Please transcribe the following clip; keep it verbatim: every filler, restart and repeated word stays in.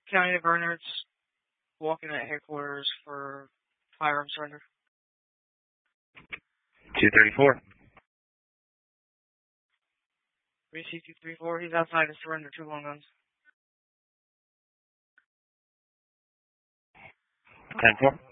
County of Bernards, walking at headquarters for firearm surrender. two thirty-four. three C two three four, he's outside to surrender two long guns. ten four.